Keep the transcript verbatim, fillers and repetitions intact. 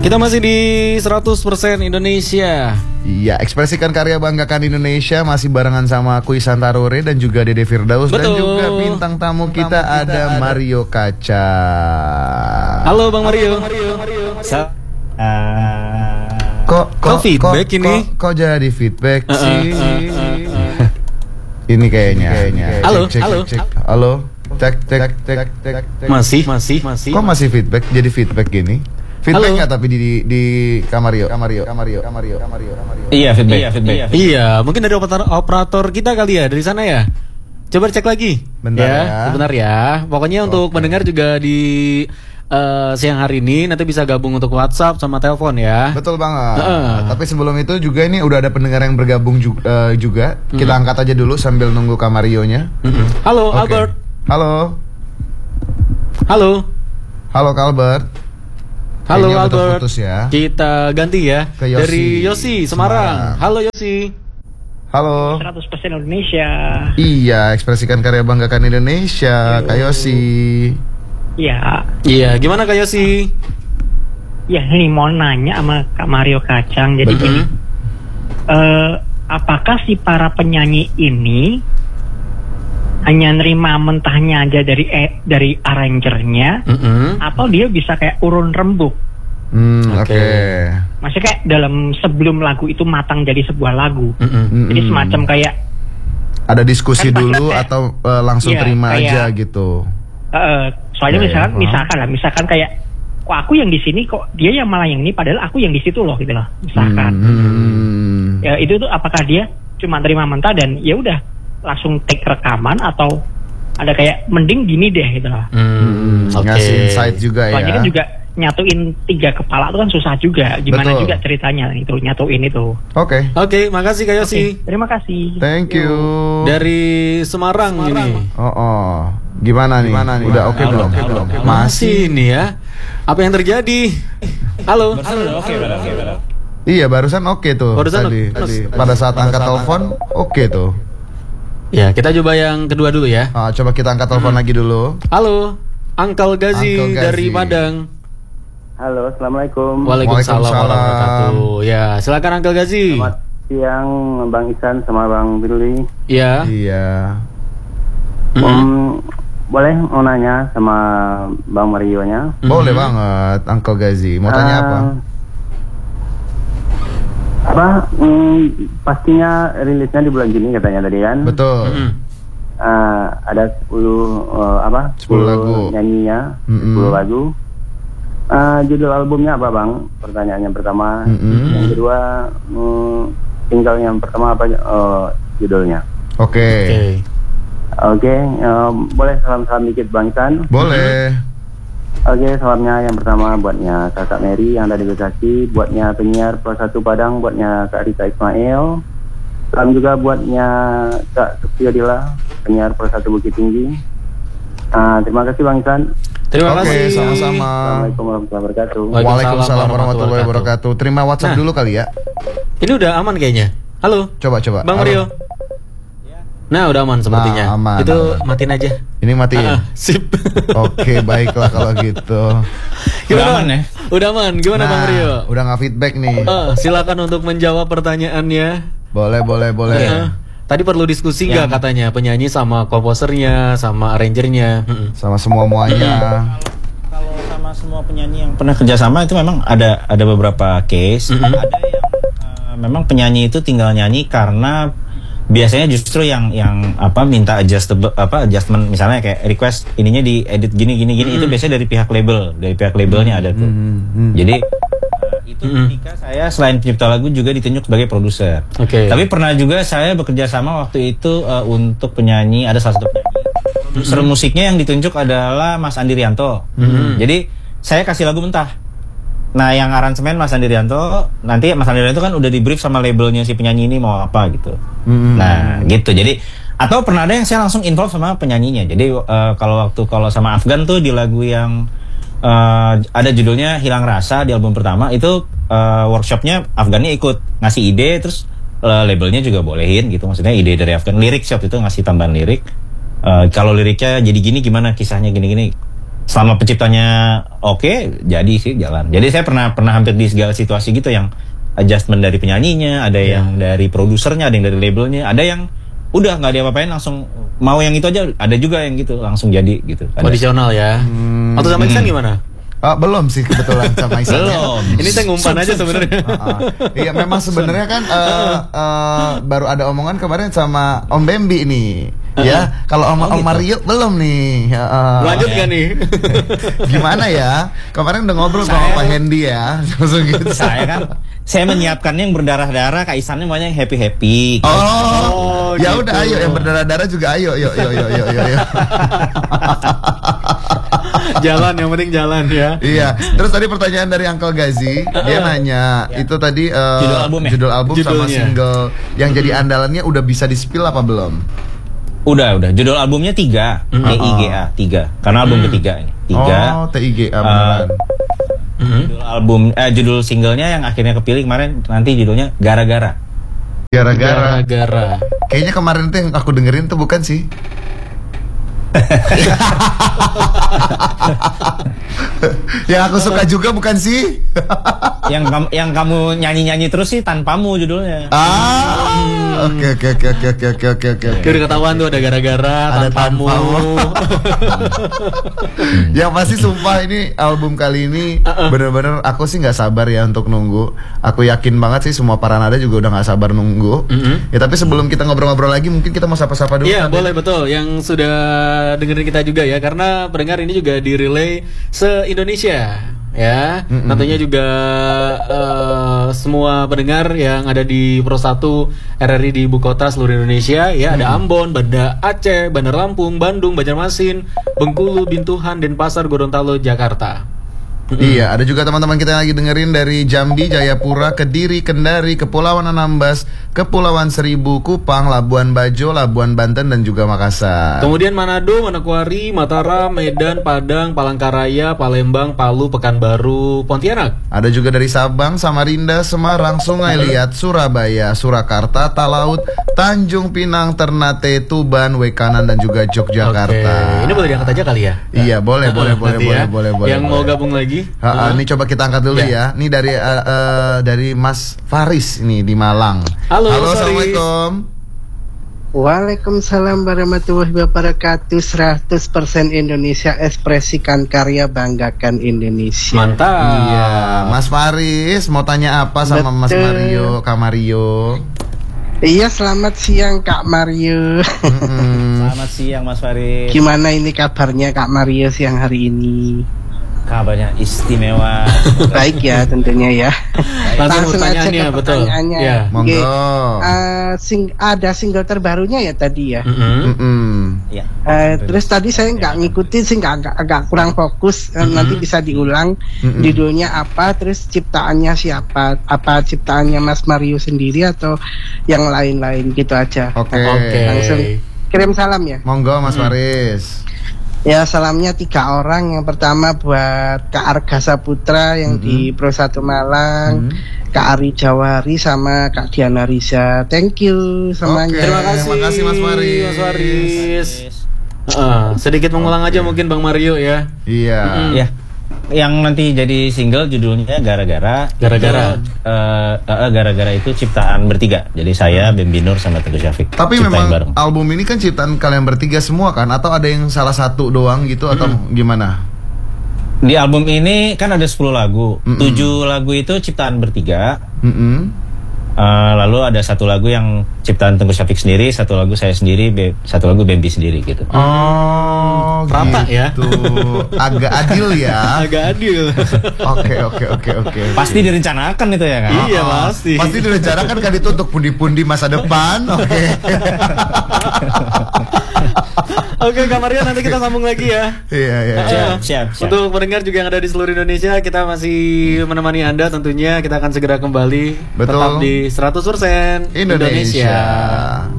Kita masih di seratus persen Indonesia. Iya, ekspresikan karya, banggakan Indonesia. Masih barengan sama aku Ihsan Tarore dan juga Dede Firdaus. Betul. Dan juga bintang tamu kita, kita ada, ada Mario Kaca. Halo Bang Mario. Halo, Bang Mario. Sa- uh... Kok, kok feedback kok, ini? Kok, kok jadi feedback uh, sih? Uh, uh, uh, uh. Ini kayaknya. kayaknya. Halo, cek, cek, halo. Cek, cek. Halo. Cek, cek, cek, cek, cek. Masih, masih, masih. Kok masih feedback? Jadi feedback gini? Feedback nggak tapi di di, di Kamario, Kamario, Kamario, Kamario, Kamario, Kamario. Iya feedback. Iya, feedback. Iya, iya, mungkin dari operator, operator kita kali ya dari sana ya. Coba cek lagi. Bentar ya. ya. Bentar ya. Pokoknya untuk okay. mendengar juga di uh, siang hari ini nanti bisa gabung untuk WhatsApp sama telepon ya. Betul banget. Uh. Tapi sebelum itu juga ini udah ada pendengar yang bergabung juga. Uh, juga. Mm. Kita angkat aja dulu sambil nunggu Kamarionya. Mm-hmm. Halo okay. Albert. Halo. Halo. Halo Albert. Halo Kayaknya Albert. Putus ya. Kita ganti ya ke Yosi. Dari Yosi Semarang. Semarang. Halo Yosi. Halo. seratus persen Indonesia. Iya, ekspresikan karya, banggakan Indonesia. Kak Yosi. Iya. Iya, gimana Kak Yosi? Ya, ini mau nanya sama Kak Mario Kacang. Jadi Betul. gini, uh, apakah si para penyanyi ini hanya nerima mentahnya aja dari eh, dari arrangernya, mm-hmm. atau dia bisa kayak urun rembuk? Hmm, oke. Okay. Okay. Maksudnya kayak dalam sebelum lagu itu matang jadi sebuah lagu. Mm-hmm. Jadi semacam kayak ada diskusi kan dulu kayak, atau uh, langsung iya, terima kayak, aja gitu. Uh, soalnya yeah, misalkan, yeah. misalkan lah, misalkan kayak kok aku yang di sini, kok dia yang malah yang ini, padahal aku yang di situ loh gitu loh. Misalkan, hmm. ya itu tuh apakah dia cuma terima mentah dan ya udah langsung take rekaman, atau ada kayak mending gini deh gitu loh. Hmm, okay. Ngasih insight juga. Soalnya ya. kan juga nyatuin tiga kepala itu kan susah juga. Gimana Betul. juga ceritanya itu nyatuin itu. Oke. Okay. Oke, okay, makasih Kak Yosi. Okay, terima kasih. Thank you. Dari Semarang, Semarang. ini. Oh, oh. Gimana nih? Gimana nih? Udah oke okay belum? Okay belum? Masih nih ya. Apa yang terjadi? Halo. Halo. Oke, oke, oke. Iya, barusan oke okay tuh. Barusan tadi, okay. tadi. Pada saat angkat telepon oke okay tuh. Ya, kita coba yang kedua dulu ya. Ah, coba kita angkat telepon hmm. lagi dulu. Halo, Uncle Gazi, Uncle Gazi dari Padang. Halo, assalamualaikum. Waalaikumsalam warahmatullahi wabarakatuh. Ya, silakan Uncle Gazi. Selamat siang Bang Ihsan sama Bang Billy. Iya. Iya. Um, mm-hmm. Boleh mau nanya sama Bang Mario-nya? Mm-hmm. Boleh banget, Uncle Gazi. Mau tanya uh, apa? Apa? Hmm, pastinya rilisnya di bulan Juni katanya tadi kan? Betul. Mm-hmm. Uh, ada sepuluh uh, apa? sepuluh lagu. Nyanyinya, mm-hmm. sepuluh lagu. Uh, judul albumnya apa Bang? Pertanyaan yang pertama. Mm-hmm. Yang kedua, um, single yang pertama apa uh, judulnya? Oke. Okay. Oke. Okay. Oke, okay, um, boleh salam-salam dikit Bang Ihsan? Boleh. Oke, okay, salamnya yang pertama buatnya Kakak Mary yang ada di Bekasi, buatnya penyiar Pro satu Padang, buatnya Kak Rita Ismail. Salam juga buatnya Kak Supriyadila, penyiar Pro satu Bukit Tinggi. Uh, terima kasih Bang Ihsan. Terima Oke, kasih. sama-sama. Assalamualaikum warahmatullahi wabarakatuh. Waalaikumsalam warahmatullahi wabarakatuh. Terima WhatsApp nah, dulu kali ya. Ini udah aman kayaknya. Halo. Coba coba. Bang Halo. Mario. Nah, udah aman sepertinya. Nah, aman, itu aman. matiin aja. Ini matiin. Ah, sip. Oke, baiklah kalau gitu. Udah aman ya? Udah aman. Gimana nah, Bang Mario? Udah nggak feedback nih. Uh, silakan untuk menjawab pertanyaannya. Boleh, boleh, boleh. Uh, tadi perlu diskusi nggak ya. Katanya penyanyi sama komposernya, sama arrangernya, sama semua muanya. Kalau sama semua penyanyi yang pernah kerjasama itu memang ada ada beberapa case. Mm-hmm. Ada yang uh, memang penyanyi itu tinggal nyanyi karena biasanya justru yang yang apa minta adjustable apa adjustment misalnya kayak request ininya di edit gini gini gini mm. itu biasanya dari pihak label dari pihak labelnya ada tuh mm. jadi uh, itu mm. ketika saya selain pencipta lagu juga ditunjuk sebagai produser. Okay. Tapi pernah juga saya bekerja sama waktu itu uh, untuk penyanyi ada salah satu penyanyi produser mm. musiknya yang ditunjuk adalah Mas Andi Rianto. Mm. Jadi saya kasih lagu mentah. Nah, yang aransemen Mas Andi Rianto, nanti Mas Andi Rianto kan udah di brief sama labelnya si penyanyi ini mau apa gitu. Mm-hmm. Nah, gitu. Jadi atau pernah ada yang saya langsung involve sama penyanyinya. Jadi uh, kalau waktu kalau sama Afgan tuh di lagu yang uh, ada judulnya Hilang Rasa di album pertama itu uh, workshopnya Afgannya ikut ngasih ide, terus uh, labelnya juga bolehin gitu. Maksudnya ide dari Afgan, lirik shop itu ngasih tambahan lirik. Uh, kalau liriknya jadi gini gimana kisahnya gini-gini. selama penciptanya oke, jadi sih jalan. Jadi saya pernah pernah hampir di segala situasi gitu, yang adjustment dari penyanyinya, ada Yeah. yang dari produsernya, ada yang dari labelnya, ada yang udah nggak diapa-apain langsung mau yang itu aja, ada juga yang gitu langsung jadi gitu. Ada. Kondisional ya. Hmm. Atau sama Iksan gimana? Ah, belum sih kebetulan sama Isan. Belum. Ini saya ngumpan aja sebenarnya. Ah, ah. Iya memang sebenarnya kan eh, eh, baru ada omongan kemarin sama Om Bembi nih. Ya, kalau Om, Om Mario belum nih. Uh, Lanjut gak nih? Gimana ya? Kemarin udah ngobrol sama Pak Hendy ya. Langsung gitu. Saya kan saya menyiapkannya yang berdarah-darah, Kak Isannya maunya yang happy-happy. Oh, Oh, ya gitu. udah ayo yang berdarah-darah juga ayo, yuk, yuk, yuk, yuk, yuk, yuk. Jalan, yang penting jalan ya. Iya. Terus tadi pertanyaan dari Uncle Gazi, dia nanya Ya. itu tadi eh, Judul album ya? judul album sama Judulnya. single yang jadi andalannya udah bisa di-spill apa belum? Udah, udah. Judul albumnya tiga, T I G A, tiga. Karena album ketiga ini. Tiga. Oh, T I G A beneran. Judul album, eh judul singlenya yang akhirnya kepilih kemarin nanti judulnya Gara-gara. Gara-gara. Gara-gara. Kayaknya kemarin tuh yang aku dengerin tuh bukan sih? Yang aku suka juga bukan sih? yang kamu yang kamu nyanyi-nyanyi terus sih Tanpamu judulnya. Ah, oke oke oke oke oke oke oke oke. Udah ketahuan tuh ada gara-gara, Ada tanpamu. Tanpamu. Yang pasti sumpah ini album kali ini bener-bener aku sih nggak sabar ya untuk nunggu. Aku yakin banget sih semua para nada juga udah nggak sabar nunggu. Ya tapi sebelum kita ngobrol-ngobrol lagi mungkin kita mau sapa-sapa dulu. Iya Nada. boleh, betul. Yang sudah dengerin kita juga ya, karena pendengar ini juga di-relay se-Indonesia ya. Nantinya juga eh, semua pendengar yang ada di Pro satu R R I di ibu kota seluruh Indonesia ya, ada Ambon, Banda Aceh, Bandar Lampung, Bandung, Banjarmasin, Bengkulu, Bintuhan, Denpasar, Gorontalo, Jakarta. Iya, ada juga teman-teman kita yang lagi dengerin dari Jambi, Jayapura, Kediri, Kendari, Kepulauan Anambas, Kepulauan Seribu, Kupang, Labuan Bajo, Labuan Banten, dan juga Makassar. Kemudian Manado, Manokwari, Mataram, Medan, Padang, Palangkaraya, Palembang, Palu, Pekanbaru, Pontianak. Ada juga dari Sabang, Samarinda, Semarang, Sungai Liat, Surabaya, Surakarta, Talaut, Tanjung Pinang, Ternate, Tuban, Wekanan, dan juga Yogyakarta. Oke, ini boleh diangkat aja kali ya? Iya, boleh, boleh, boleh, Nanti boleh, ya. boleh, boleh. Yang boleh. mau gabung lagi? Ha, ha, ini coba kita angkat dulu ya. Ini dari uh, uh, dari Mas Faris ini di Malang. Halo, Mas Faris. Assalamualaikum. Waalaikumsalam warahmatullahi wabarakatuh. seratus persen Indonesia, ekspresikan karya, banggakan Indonesia. Mantap. Iya, Mas Faris mau tanya apa sama Mas Betul. Mario, Kak Mario? Iya, selamat siang Kak Mario. Mm-mm. Selamat siang Mas Farid. Gimana ini kabarnya Kak Mario siang hari ini? Kabarnya istimewa. Baik ya tentunya ya. Langsung aja pertanyaannya, ke betul. pertanyaannya. Ya. Monggo. Oke. Eh, sing- ada single terbarunya ya tadi ya. Mm-mm. Mm-mm. Ya. Eh, terus tadi saya nggak ngikutin sih, nggak agak, agak kurang fokus. Eh, Nanti bisa diulang. Mm-mm. Judulnya apa? Terus ciptaannya siapa? Apa ciptaannya Mas Mario sendiri atau yang lain-lain gitu aja? Oke. Oke. Langsung kirim salam ya. Monggo Mas Faris. Ya, salamnya tiga orang. Yang pertama buat Kak Arga Saputra yang di Pro satu Malang, Kak Ari Jawari sama Kak Diana Riza. Thank you semuanya. Oke. Terima kasih. Terima kasih, Mas Faris. Mas Faris. Heeh, sedikit mengulang aja mungkin Bang Mario ya. Iya. Ya. Yang nanti jadi single judulnya Gara-gara. Gara-gara. Itu, eh, eh, Gara-gara itu ciptaan bertiga. Jadi saya, Bembi Nur sama Teguh Syafiq. Tapi Ciptain memang bareng. album ini kan ciptaan kalian bertiga semua kan? Atau ada yang salah satu doang gitu atau gimana? Di album ini kan ada sepuluh lagu. Mm-mm. tujuh lagu itu ciptaan bertiga. Mm-mm. Eh, lalu ada satu lagu yang ciptaan Teguh Syafiq sendiri, satu lagu saya sendiri, be- satu lagu Bembi sendiri gitu. Oh, Rata ya? gitu. Agak adil ya. Agak adil. Oke, oke, oke, oke. Pasti direncanakan itu ya kan? Iya, Oh, pasti. Pasti direncanakan kan itu untuk pundi-pundi masa depan. Oke. Oke, Kak Mario, nanti kita sambung lagi ya. Iya, iya. Ah, Siap, siap, siap. Untuk pendengar juga yang ada di seluruh Indonesia, kita masih menemani Anda tentunya. Kita akan segera kembali Betul. tetap di seratus persen Indonesia.